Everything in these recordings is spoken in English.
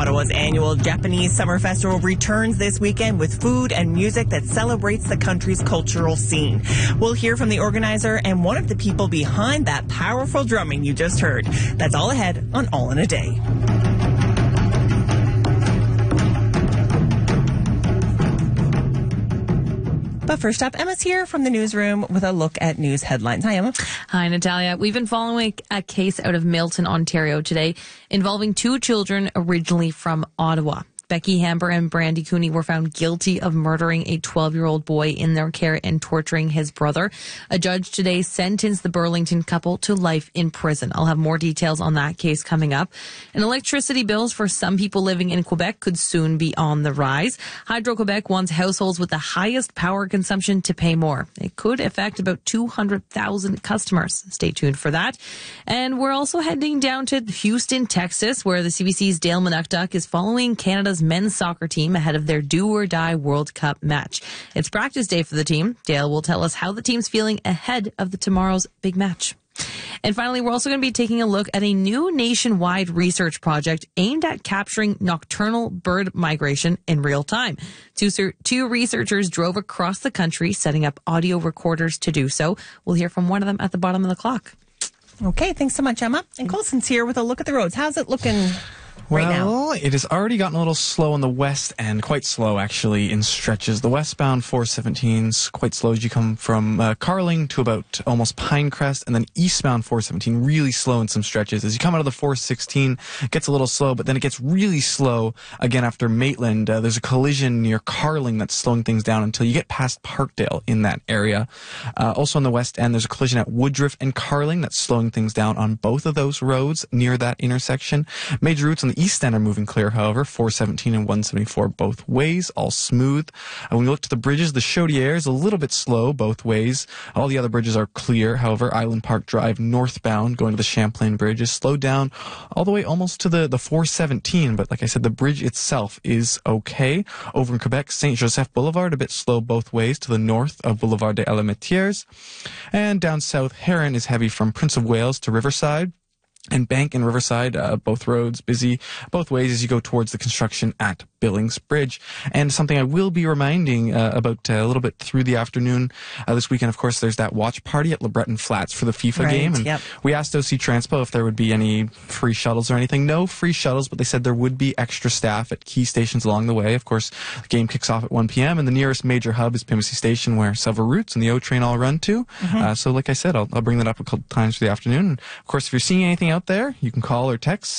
Ottawa's annual Japanese Summer Festival returns this weekend with food and music that celebrates the country's cultural scene. We'll hear from the organizer and one of the people behind that powerful drumming you just heard. That's all ahead on All in a Day. But first up, Emma's here from the newsroom with a look at news headlines. Hi, Emma. Hi, Natalia. We've been following a case out of Milton, Ontario today involving two children originally from Ottawa. Becky Hamber and Brandy Cooney were found guilty of murdering a 12-year-old boy in their care and torturing his brother. A judge today sentenced the Burlington couple to life in prison. I'll have more details on that case coming up. And electricity bills for some people living in Quebec could soon be on the rise. Hydro-Quebec wants households with the highest power consumption to pay more. It could affect about 200,000 customers. Stay tuned for that. And we're also heading down to Houston, Texas, where the CBC's Dale Manuktuk is following Canada's men's soccer team ahead of their do-or-die World Cup match. It's practice day for the team. Dale will tell us how the team's feeling ahead of tomorrow's big match. And finally, we're also going to be taking a look at a new nationwide research project aimed at capturing nocturnal bird migration in real time. Two researchers drove across the country setting up audio recorders to do so. We'll hear from one of them at the bottom of the clock. Okay, thanks so much, Emma. And Colson's here with a look at the roads. How's it looking right now? Well, it has already gotten a little slow on the west end, quite slow actually in stretches. The westbound 417's quite slow as you come from Carling to about almost Pinecrest, and then eastbound 417 really slow in some stretches. As you come out of the 416, it gets a little slow, but then it gets really slow again after Maitland. There's a collision near Carling that's slowing things down until you get past Parkdale in that area. Also on the west end, there's a collision at Woodruff and Carling that's slowing things down on both of those roads near that intersection. Major routes on the east end are moving clear, however, 417 and 174 both ways, all smooth. When we look to the bridges, the Chaudière is a little bit slow both ways. All the other bridges are clear. However, Island Park Drive northbound going to the Champlain Bridge is slowed down all the way almost to the 417. But like I said, the bridge itself is okay. Over in Quebec, Saint Joseph Boulevard a bit slow both ways to the north of Boulevard des Alametières. And down south, Heron is heavy from Prince of Wales to Riverside. And Bank and Riverside, both roads busy both ways as you go towards the construction at Billings Bridge. And something I will be reminding about a little bit through the afternoon this weekend, of course, there's that watch party at LeBreton Flats for the FIFA game. And we asked OC Transpo if there would be any free shuttles or anything. No free shuttles, but they said there would be extra staff at key stations along the way. Of course, the game kicks off at 1 p.m. and the nearest major hub is Pimsey Station, where several routes and the O train all run to. So like I said, I'll bring that up a couple times for the afternoon. And of course, if you're seeing anything out there, you can call or text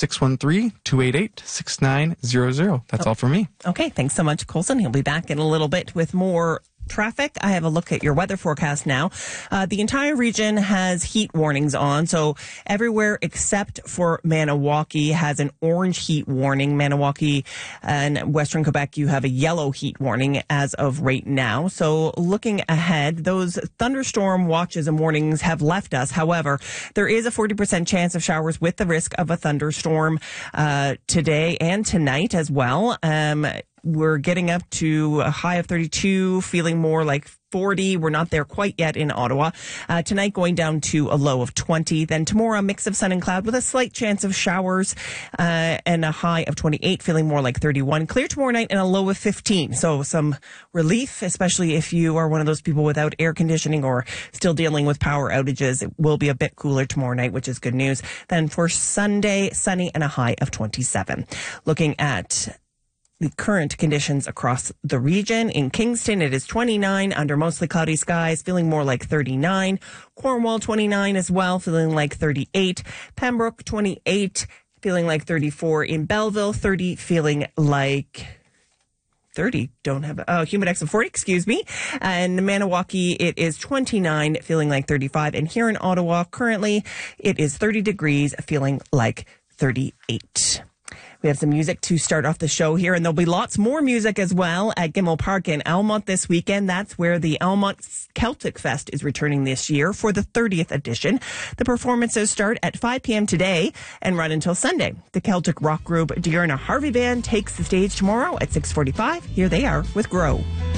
613-288-6900. That's all for me. Okay, thanks so much, Colson. He'll be back in a little bit with more traffic. I have a look at your weather forecast now. The entire region has heat warnings on, so everywhere except for Maniwaki has an orange heat warning. Maniwaki and Western Quebec, you have a yellow heat warning as of right now. So looking ahead, those thunderstorm watches and warnings have left us. However, there is a 40% chance of showers with the risk of a thunderstorm today and tonight as well. We're getting up to a high of 32, feeling more like 40. We're not there quite yet in Ottawa. Tonight going down to a low of 20. Then tomorrow, a mix of sun and cloud with a slight chance of showers and a high of 28, feeling more like 31. Clear tomorrow night and a low of 15. So some relief, especially if you are one of those people without air conditioning or still dealing with power outages. It will be a bit cooler tomorrow night, which is good news. Then for Sunday, sunny and a high of 27. Looking at the current conditions across the region. In Kingston, it is 29 under mostly cloudy skies, feeling more like 39. Cornwall, 29 as well, feeling like 38. Pembroke, 28, feeling like 34. In Belleville, 30, feeling like 30. Don't have humidex of 40, excuse me. And Maniwaki, it is 29, feeling like 35. And here in Ottawa, currently, it is 30 degrees, feeling like 38. We have some music to start off the show here, and there'll be lots more music as well at Gimel Park in Almont this weekend. That's where the Almont Celtic Fest is returning this year for the 30th edition. The performances start at 5 p.m. today and run until Sunday. The Celtic rock group Diurna Harvey Band takes the stage tomorrow at 6:45. Here they are with Grow.